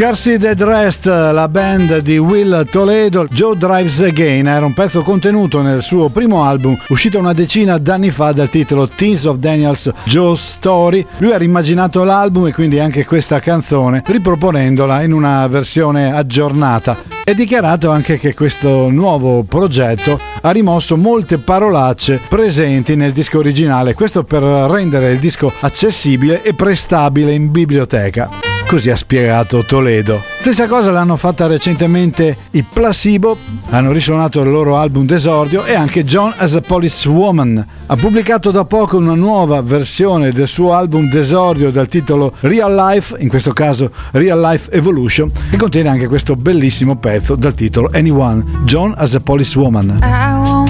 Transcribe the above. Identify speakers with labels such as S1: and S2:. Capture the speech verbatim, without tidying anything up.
S1: Curse Dead Rest, la band di Will Toledo. Joe Drives Again era un pezzo contenuto nel suo primo album, uscito una decina d'anni fa, dal titolo Teens of Daniel's Joe's Story. Lui ha rimmaginato l'album e quindi anche questa canzone, riproponendola in una versione aggiornata. È dichiarato anche che questo nuovo progetto ha rimosso molte parolacce presenti nel disco originale, questo per rendere il disco accessibile e prestabile in biblioteca. Così ha spiegato Toledo. Stessa cosa l'hanno fatta recentemente i Placebo, hanno risuonato il loro album d'esordio, e anche John as a Policewoman ha pubblicato da poco una nuova versione del suo album d'esordio dal titolo Real Life, in questo caso Real Life Evolution, che contiene anche questo bellissimo pezzo dal titolo Anyone, John as a Policewoman.